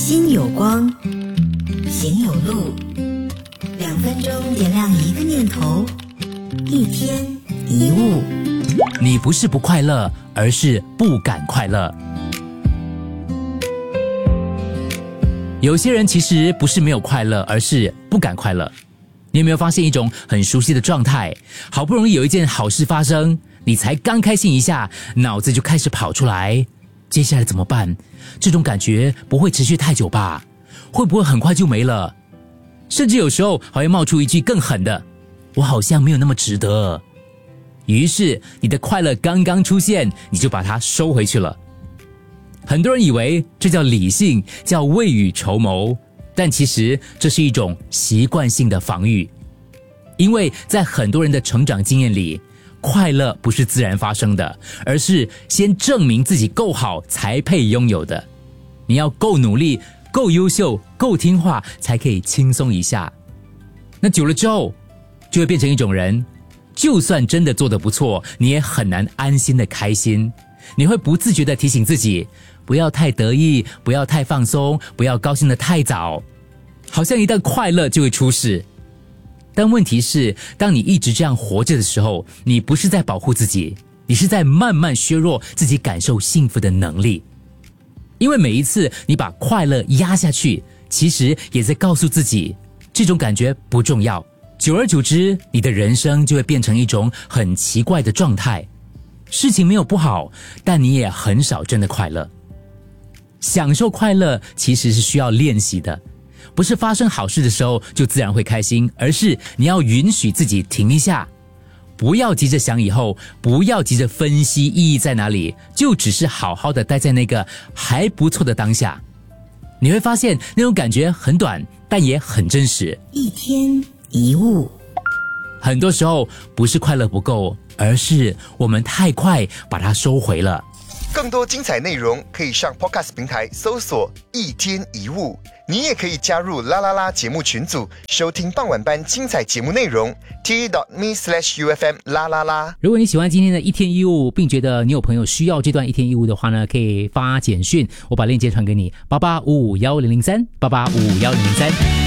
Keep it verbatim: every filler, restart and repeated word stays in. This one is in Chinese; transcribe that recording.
心有光，行有路，两分钟点亮一个念头，一天一物。 你不是不快乐，而是不敢快乐。有些人其实不是没有快乐，而是不敢快乐。你有没有发现一种很熟悉的状态？好不容易有一件好事发生，你才刚开心一下，脑子就开始跑出来，接下来怎么办？这种感觉不会持续太久吧？会不会很快就没了？甚至有时候还会冒出一句更狠的，我好像没有那么值得。于是你的快乐刚刚出现，你就把它收回去了。很多人以为这叫理性，叫未雨绸缪，但其实这是一种习惯性的防御。因为在很多人的成长经验里，快乐不是自然发生的，而是先证明自己够好才配拥有的。你要够努力，够优秀，够听话，才可以轻松一下。那久了之后，就会变成一种人，就算真的做得不错，你也很难安心的开心。你会不自觉地提醒自己，不要太得意，不要太放松，不要高兴得太早，好像一旦快乐就会出事。但问题是，当你一直这样活着的时候，你不是在保护自己，你是在慢慢削弱自己感受幸福的能力。因为每一次你把快乐压下去，其实也在告诉自己，这种感觉不重要。久而久之，你的人生就会变成一种很奇怪的状态。事情没有不好，但你也很少真的快乐。享受快乐其实是需要练习的，不是发生好事的时候就自然会开心，而是你要允许自己停一下，不要急着想以后，不要急着分析意义在哪里，就只是好好的待在那个还不错的当下。你会发现那种感觉很短，但也很真实。 一天一物。 很多时候不是快乐不够，而是我们太快把它收回了。 更多精彩内容可以上 Podcast 平台搜索一天一物，你也可以加入啦啦啦节目群组，收听傍晚班精彩节目内容 t.me slash ufm 啦啦啦。 如果你喜欢今天的一天一物，并觉得你有朋友需要这段一天一物的话呢，可以发简讯，我把链接传给你，八八五五一零零三，八八五五一零零三。